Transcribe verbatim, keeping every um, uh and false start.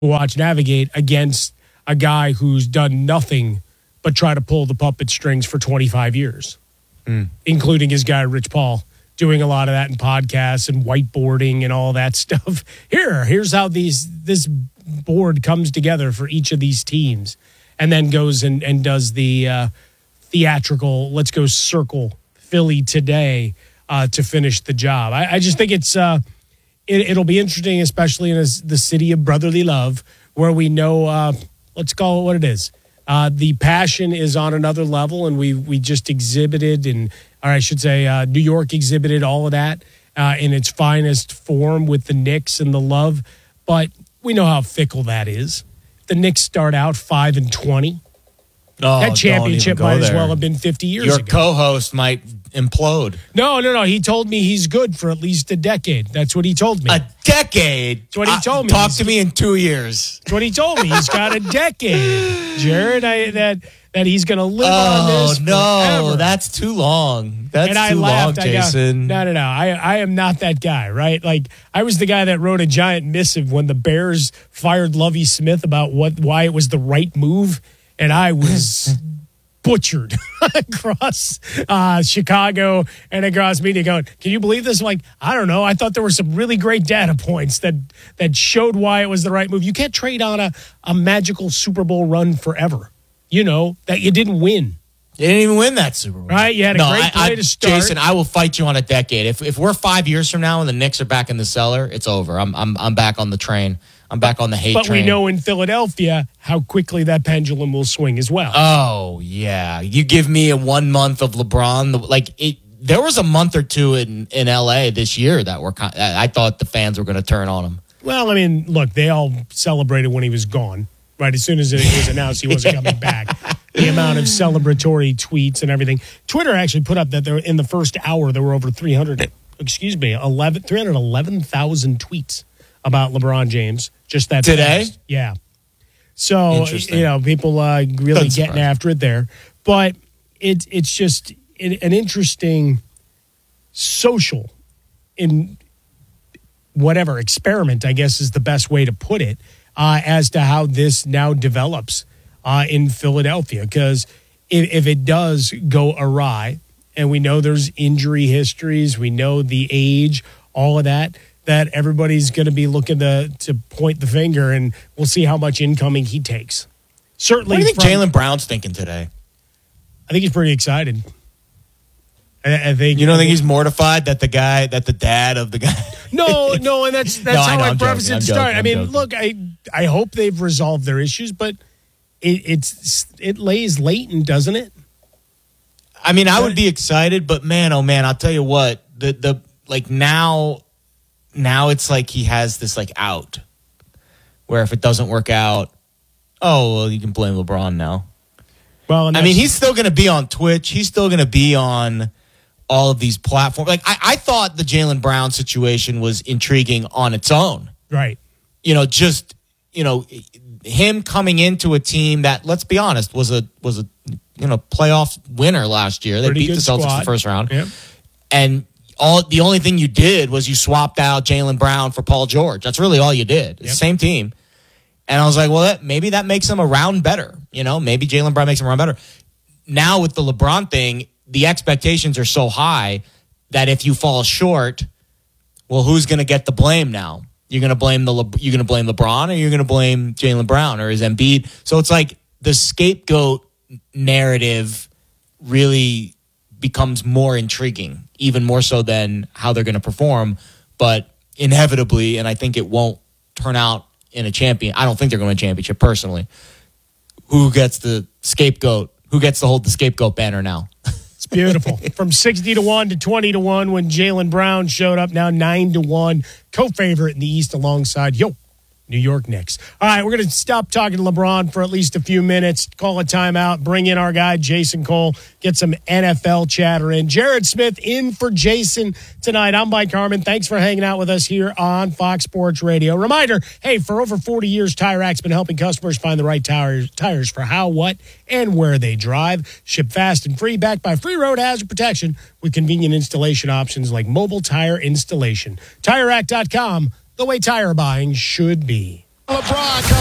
watch navigate against a guy who's done nothing but try to pull the puppet strings for twenty-five years, mm. including his guy, Rich Paul, doing a lot of that in podcasts and whiteboarding and all that stuff. Here, here's how these this board comes together for each of these teams, and then goes and, and does the uh, theatrical, let's go circle Philly today uh, to finish the job. I, I just think it's uh, it, it'll be interesting, especially in a, the city of brotherly love, where we know, uh, let's call it what it is. Uh, the passion is on another level, and we we just exhibited, and or I should say uh, New York exhibited all of that uh, in its finest form with the Knicks and the love. But we know how fickle that is. The Knicks start out five and twenty. Oh, that championship might there. as well have been fifty years Your ago. Your co-host might implode. No, no, no. He told me he's good for at least a decade. That's what he told me. A decade? That's what he told me. Talk he's, to me in two years. That's what he told me. He's got a decade, Jared. I, that that he's going to live oh, on this no. forever. That's too long. That's and I too laughed. long, Jason. I go, no, no, no. I, I am not that guy, right? Like, I was the guy that wrote a giant missive when the Bears fired Lovie Smith about what why it was the right move, and I was butchered across uh, Chicago and across media going, can you believe this? I'm like, I don't know. I thought there were some really great data points that that showed why it was the right move. You can't trade on a, a magical Super Bowl run forever, you know, that you didn't win. You didn't even win that Super Bowl. Right? You had a no, great I, play I, to start. Jason, I will fight you on a decade. If if we're five years from now and the Knicks are back in the cellar, it's over. I'm I'm I'm back on the train. I'm back on the hate but train. But we know in Philadelphia how quickly that pendulum will swing as well. Oh, yeah. You give me a one month of LeBron. Like, it, there was a month or two in, in L A this year that were I thought the fans were going to turn on him. Well, I mean, look, they all celebrated when he was gone, right? As soon as it was announced he wasn't coming back. The amount of celebratory tweets and everything. Twitter actually put up that there in the first hour there were over three hundred, excuse me, eleven, three hundred eleven thousand tweets about LeBron James. Just that today? Fast. Yeah. So, you know, people uh, really That's getting right. after it there. But it, it's just an interesting social in whatever experiment, I guess is the best way to put it, uh, as to how this now develops uh, in Philadelphia. Because if, if it does go awry, and we know there's injury histories, we know the age, all of that, that everybody's going to be looking to to point the finger, and we'll see how much incoming he takes. Certainly. What do you think from, Jaylen Brown's thinking today? I think he's pretty excited. I, I think you don't think he's mortified that the guy, that the dad of the guy. No, no, and that's that's no, how I, know, I I'm preface joking, it I'm start. joking, I mean, joking. look, I I hope they've resolved their issues, but it, it's it lays latent, doesn't it? I mean, I would be excited, but man, oh man, I'll tell you what, the the like now. Now it's like he has this like out where if it doesn't work out, oh, well, you can blame LeBron now. Well, and I mean, he's still going to be on Twitch. He's still going to be on all of these platforms. Like I, I thought the Jaylen Brown situation was intriguing on its own. Right. You know, just, you know, him coming into a team that, let's be honest, was a, was a, you know, playoff winner last year. They Pretty beat the Celtics squad. in the first round. Yep. And all the only thing you did was you swapped out Jaylen Brown for Paul George. That's really all you did. It's yep. the same team. And I was like, well, that, maybe that makes him a round better. You know, maybe Jaylen Brown makes him a round better. Now with the LeBron thing, the expectations are so high that if you fall short, well, who's going to get the blame now? You're going to blame the Le- you're going to blame LeBron, or you're going to blame Jaylen Brown, or is Embiid? So it's like the scapegoat narrative really becomes more intriguing, even more so than how they're going to perform. But inevitably, and I think it won't turn out in a champion. I don't think they're going to a championship personally. Who gets the scapegoat? Who gets to hold the scapegoat banner now? It's beautiful. From sixty to one to twenty to one when Jaylen Brown showed up, now nine to one. Co-favorite in the East alongside, yo, New York Knicks. All right, we're going to stop talking to LeBron for at least a few minutes, call a timeout, bring in our guy, Jason Cole, get some N F L chatter in. Jared Smith in for Jason tonight. I'm Mike Harmon. Thanks for hanging out with us here on Fox Sports Radio. Reminder, hey, for over forty years, Tire Racks been helping customers find the right tires, tires for how, what, and where they drive. Ship fast and free, backed by free road hazard protection with convenient installation options like mobile tire installation. Tire Rack dot com. The way tire buying should be. LeBron comes